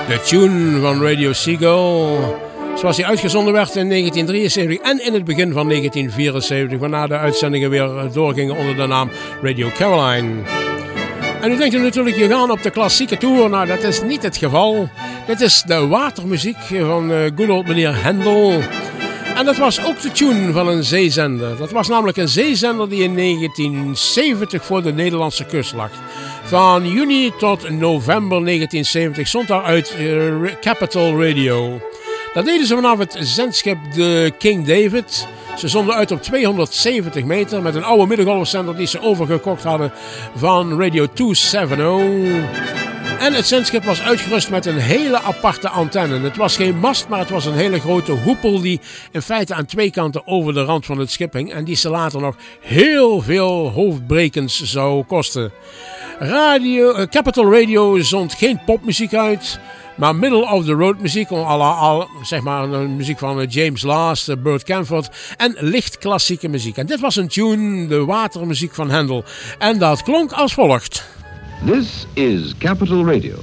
De tune van Radio Seagull, zoals die uitgezonden werd in 1973 en in het begin van 1974, waarna de uitzendingen weer doorgingen onder de naam Radio Caroline. En u denkt natuurlijk, je gaat op de klassieke tour. Nou, dat is niet het geval. Dit is de watermuziek van good old meneer Handel. En dat was ook de tune van een zeezender. Dat was namelijk een zeezender die in 1970 voor de Nederlandse kust lag. Van juni tot november 1970 stond daar uit Capital Radio. Dat deden ze vanaf het zendschip de King David. Ze zonden uit op 270 meter met een oude middengolfzender die ze overgekocht hadden van Radio 270. En het zendschip was uitgerust met een hele aparte antenne. Het was geen mast, maar het was een hele grote hoepel die in feite aan twee kanten over de rand van het schip hing. En die ze later nog heel veel hoofdbrekens zou kosten. Capital Radio zond geen popmuziek uit, maar middle-of-the-road muziek, zeg maar muziek van James Last, Burt Camford en licht klassieke muziek. En dit was een tune, de watermuziek van Handel. En dat klonk als volgt. This is Capital Radio.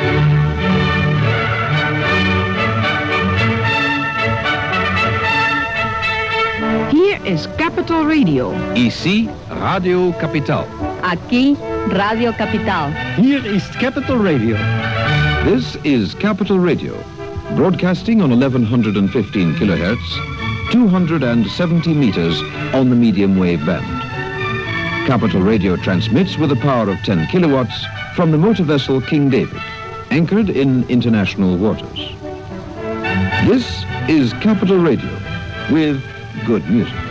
Here is Capital Radio. Ici Radio Capital. Aquí Radio Capital. Hier is Capital Radio. This is Capital Radio, broadcasting on 1115 kilohertz, 270 meters on the medium wave band. Capital Radio transmits with a power of 10 kilowatts from the motor vessel King David, anchored in international waters. This is Capital Radio with good music.